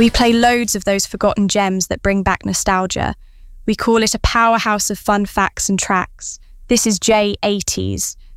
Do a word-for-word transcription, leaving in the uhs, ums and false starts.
We play loads of those forgotten gems that bring back nostalgia. We call it a powerhouse of fun facts and tracks. This is J eighties,